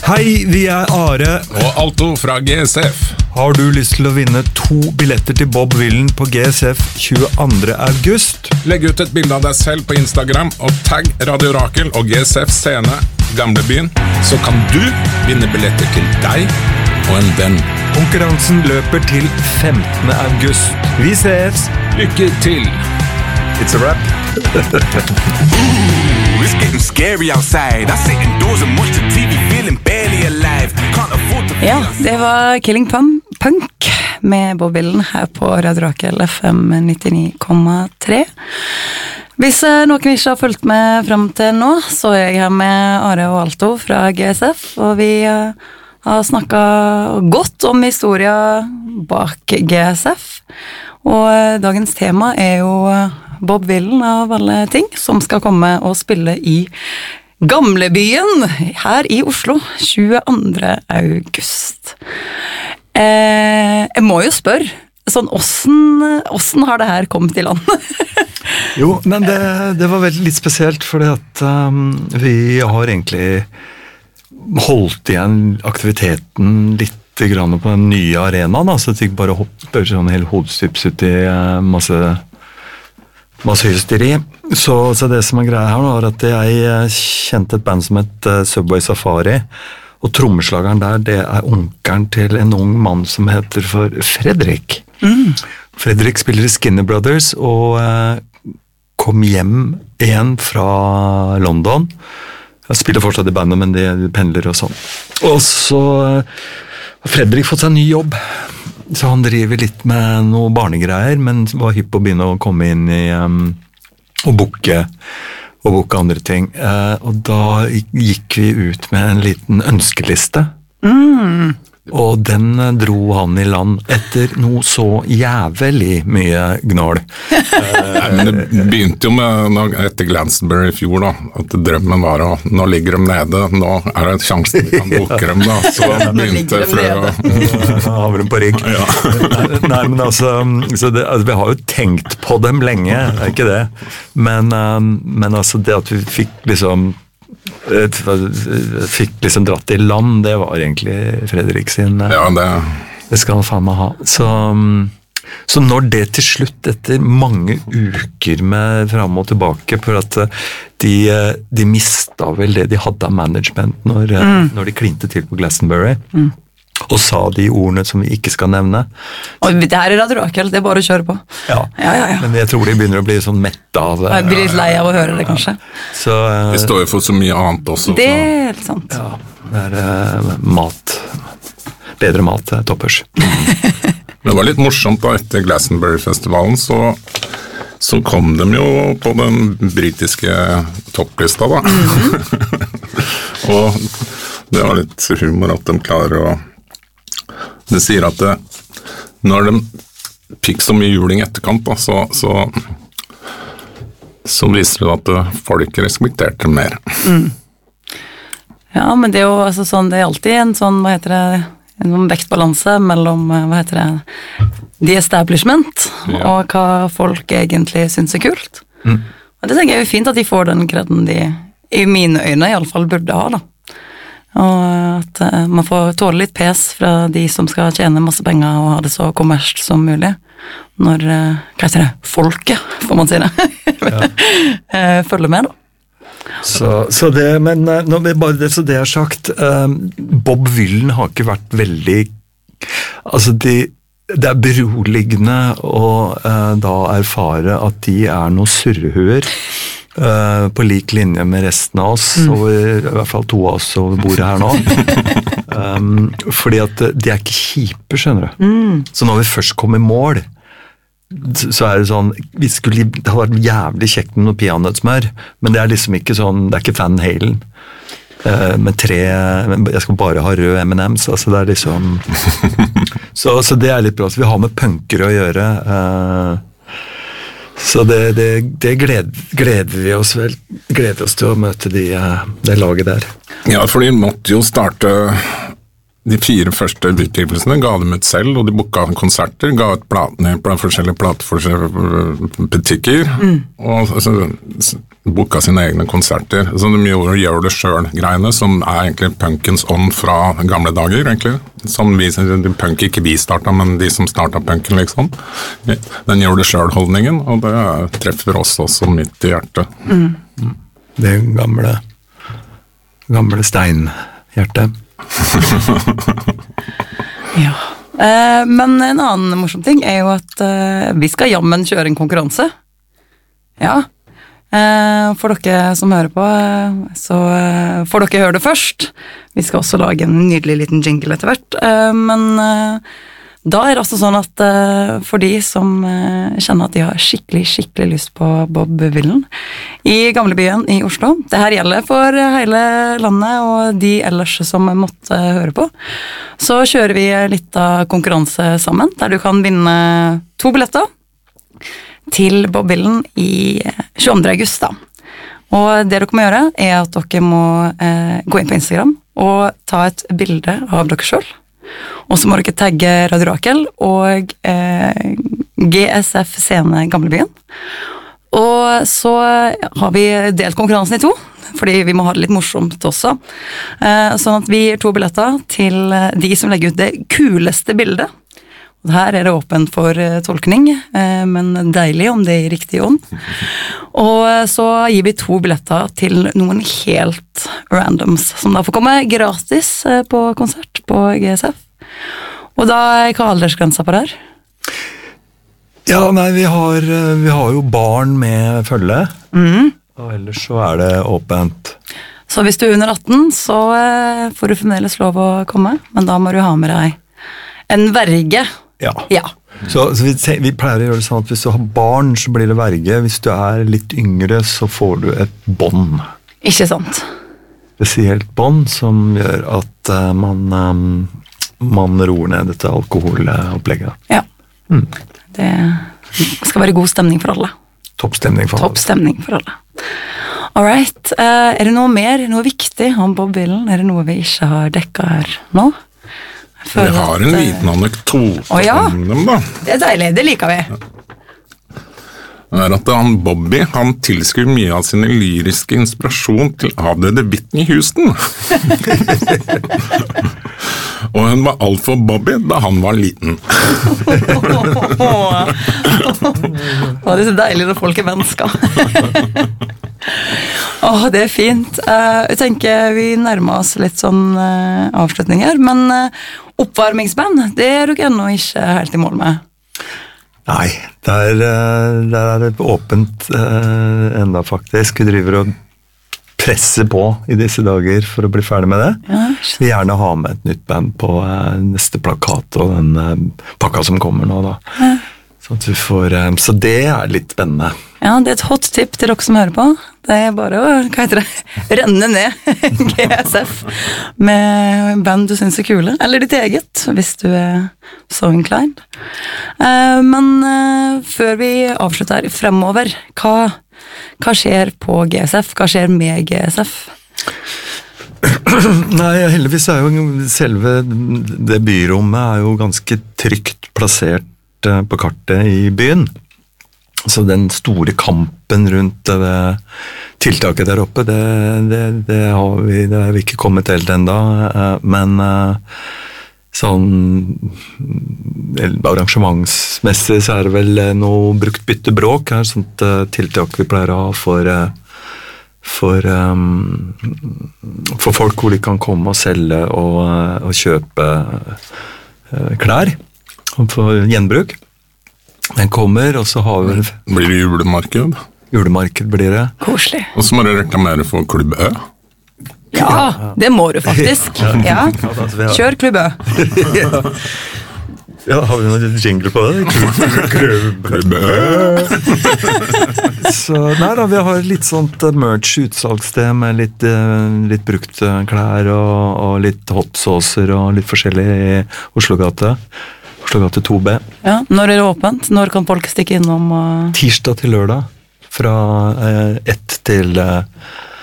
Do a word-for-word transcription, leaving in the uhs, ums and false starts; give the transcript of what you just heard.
Hei, vi er Are og Alto fra G S F. Har du lyst til å vinne to billetter til Bob Villen på G S F tjueandre august? Legg ut et bilde av deg selv på Instagram og tagg Radio Rakel og G S F Scene Gamlebyen, så kan du vinne billetter til deg og en venn. Konkurransen løper til femtende august. Vi ses! Lykke til! It's a wrap. Ooh, it's getting scary outside. I sit indoors and watch the T V feeling barely alive. Can't afford to... Ja, det var Killing Punk med Bob Villen her på Radio Rakel F M nittini komma tre. Hvis noen ikke har fulgt med frem til nå, så er jeg her med Are og Alto fra G S F, og vi har snakket godt om historien bak G S F, og dagens tema er jo Bob Villen av alle ting, som skal komme og spille i Gamlebyen her i Oslo tjueandre august. Eh, jeg må jo spørre, sånn, hvordan, hvordan har det her kommet i land? Jo, men det, det var veldig litt spesielt, fordi at um, vi har egentlig holdt igjen aktiviteten litt grann på den nye arenaen, da, så det ikke bare hopper sånn helt hodestyps ut i uh, masse, masse hysteri. Så, så det som er greia her nå, er at jeg kjente et band som het uh, Subway Safari, og trommeslageren der, det er onkelen til en ung mann som heter for Fredrik. Mm. Fredrik spiller i Skinner Brothers, og uh, kom hjem igjen fra London. Jeg spiller fortsatt i bandet, men de pendler og sånn. Og så uh, har Fredrik fått seg en ny jobb, så han driver litt med noe barnegreier, men var hypp på å begynne å komme inn i um, og booke og booke andre ting. Uh, og da gikk vi ut med en liten ønskeliste. Mm. Og den dro han i land etter noe så jævlig mye gnål. Nei, men det begynte jo med etter Glastonbury i fjor da, at drømmen var å, nå ligger de nede, nå er det et sjanse vi kan boke dem da, så begynte frø å... Havre dem på rygg. Ja. Nei, men altså, så det, altså, vi har jo tenkt på dem lenge, det er ikke det, men, um, men altså det at vi fikk liksom fikk liksom dratt i land, det var egentlig Fredrik sin, ja, det... det skal han faen meg ha. Så, så når det til slutt, etter mange uker med fram og tilbake, for at de, de mistet vel det de hadde av management når, mm. når de klinte til på Glastonbury, mm. og sa de ordene som vi ikke skal nevne. Og det her er Radio Rakel, det er bare å kjøre på. Ja, ja, ja, ja. Men jeg tror de begynner å bli sånn mette av det. Jeg blir litt lei av å høre det, kanskje. Så, uh, det står jo for så mye annet også. Det er helt sant. Ja, det er uh, mat. Bedre mat, toppers. Det var litt morsomt da, etter Glastonbury-festivalen, så, så kom de jo på den britiske topplista da. Mm-hmm. Og det var litt humor at de klarer å... Det sier at det, når de fikk så mye juling etterkant, da, så, så, så viser det at folk respekterte mer. Mm. Ja, men det er jo altså, sånn, det er alltid en sånn, hva heter det, en vektbalanse mellom, hva heter det, the establishment, ja. Og hva folk egentlig synes er kult. Mm. Og det tenker jeg er jo fint at de får den kreden de, i mine øyne i alle fall, burde ha, da. Og at uh, man får tåle litt pes fra de som skal tjene masse penger og ha det så kommersielt som mulig når, uh, hva heter det, folket, får man si det, ja. uh, følger med da. Så, så det, men uh, når vi bare det, så det er sagt, uh, Bob Villen har ikke vært veldig, altså de, det er beroligende å uh, da erfare at de er noen surrehuer, Uh, på lik linje med resten av oss, mm. og i hvert fall to av oss over bordet her nå. um, fordi at de er ikke kjipe, skjønner du. Mm. Så når vi først kom i mål, så er det sånn, vi skulle, det har vært jævlig kjekt med noe peanøttsmør, men det er liksom ikke sånn, det er ikke Van Halen. Uh, med tre, jeg skal bare ha rød M and M's, altså det er liksom... så, så det er litt bra, så vi har med punker å gjøre, uh, så det, det, det gleder, gleder vi oss vel gleder oss til å møte de, det laget der. Ja, for de måtte jo starte de fire første utgivelsene ga dem ut selv, og de booka konserter, ga ut platene på forskjellige platebutikker, mm. og altså, booka sine egne konserter. Så de gjør, gjør det selv-greiene, som er egentlig punkens ånd fra gamle dager, egentlig. Som vi, punk ikke vi startet, men de som startet punken, liksom. Den gjør det selv-holdningen, og det treffer oss også midt i hjertet. Mm. Det gamle, gamle steinhjertet. Ja, eh, men en annen morsom ting er jo at eh, vi skal jammen kjøre en konkurranse. Ja, eh, for dere som hører på, så eh, får dere høre det først. Vi skal også lage en nydelig liten jingle etter hvert, eh, men eh, da er det også sånn at uh, for de som uh, kjenner at de har skikkelig, skikkelig lyst på Bob Villen i gamlebyen i Oslo, det her gjelder for hele landet og de ellers som måtte høre på, så kjører vi litt av konkurranse sammen, der du kan vinne to billetter til Bob Villen i tjueandre august da. Og det dere må gjøre er at dere må uh, gå inn på Instagram og ta et bilde av dere selv. Og så må dere tagge Radio Rakel og eh, G S F Scene Gamlebyen. Og så har vi delt konkurransen i to, fordi vi må ha det litt morsomt også. Eh, sånn at vi gir to billetter til de som legger ut det kuleste bildet. Og her er det åpent for eh, tolkning, eh, men deilig om det er i riktig ånd. Og så gir vi to billetter til noen helt randoms, som da får komme gratis eh, på konsert på G S F. Og da er hva aldersgrensa på det her? Ja, nei, vi har, vi har jo barn med følge, mm. og ellers så er det åpent. Så hvis du er under atten, så eh, får du fremdeles lov å komme, men da må du ha med deg en verge. Ja. Ja. Så, så vi, vi pleier å gjøre det sånn at hvis du har barn, så blir det verge. Hvis du er litt yngre, så får du et bånd. Ikke sant? Spesielt bånd som gjør at uh, man... Um, man roer ned dette alkoholopplegget. Ja, mm. Det skal være god stemning for alle. Toppstemning for alle. Toppstemning for alle. All right, uh, er det noe mer, noe viktig om Bob Villen? Er det noe vi ikke har dekket her nå? Jeg, jeg har en at, liten anekdote å, ja. om dem da. Det er deilig, det liker vi. Det er at han Bobby, han tilskriver mye av sin lyriske inspirasjon til avdøde Whitney Houston. Og hun var alt for Bobby da han var liten. Å, det er så deilig når folk er mennesker. Åh, det er fint. Uh, jeg tenker vi nærmer oss litt sånn uh, avslutning her, men uh, oppvarmingsband, det er dere ennå ikke helt i mål med. Nei, der, der er det åpent uh, enda faktisk. Vi driver og presser på i disse dager for å bli ferdig med det. Ja, vi gjerne ha med et nytt band på uh, neste plakat og den uh, pakka som kommer nå da. Ja. Så, at vi får, uh, så det er litt spennende. Ja, det er et hot tip til dere som hører på. Det er bare å, hva heter det, renne ned G S F med band du synes er kule, eller ditt eget, hvis du er så inclined. Uh, men uh, før vi avslutter fremover, hva, hva skjer på G S F? Hva skjer med G S F? Nei, heldigvis er jo selve det byrommet er jo ganske trygt plassert uh, på kartet i byen. Så den store kampen rundt det tiltaket der oppe, det, det, det, har, vi, det har vi ikke kommet helt enda, men sånn arrangementsmessig så er det vel noe brukt byttebråk, er et sånt tiltak vi pleier å ha for, for, for folk hvor de kan komme og selge og, og kjøpe klær for gjenbruk. Den kommer, og så har vi... Blir det julemarked? Julemarked blir det. Koselig. Og så må du reklamere for Klubb Ø. Ja, det må du faktisk. Ja. Kjør Klubb Ø. Ja. Ja, har vi noen jingle på det? Klubb Ø. Så nei da, vi har litt sånt merch-utsalgssted med litt, litt brukt klær og, og litt hopsåser og litt forskjellig i Oslogate. Oslogate to B. Ja, når er det åpent? Når kan folk stikke innom? Og... Tirsdag til lørdag, fra eh, ett til... Eh,